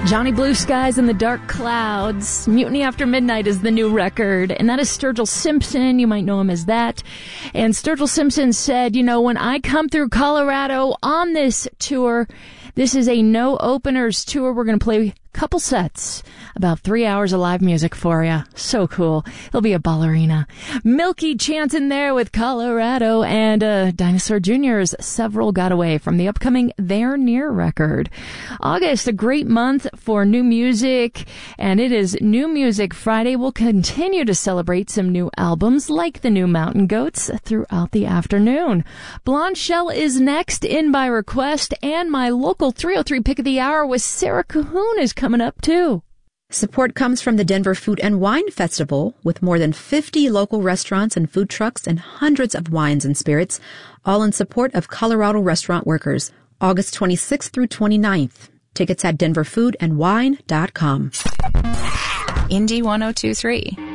Johnny Blue Skies and the Dark Clouds. Mutiny After Midnight is the new record, and that is Sturgill Simpson. You might know him as that. And Sturgill Simpson said, you know, when I come through Colorado on this tour, this is a no openers tour. We're going to play a couple sets, about 3 hours of live music for you. So cool. He'll be a ballerina. Milky chanting there with Colorado, and Dinosaur Jr.'s Several Got Away from the upcoming They're Near record. August, a great month for new music, and it is New Music Friday. We'll continue to celebrate some new albums like the new Mountain Goats throughout the afternoon. Blonde Shell is next in by request, and my local 303 pick of the hour with Sarah Cahoon is coming up too. Support comes from the Denver Food and Wine Festival, with more than 50 local restaurants and food trucks and hundreds of wines and spirits, all in support of Colorado restaurant workers. August 26th through 29th. Tickets at denverfoodandwine.com. Indy 102.3.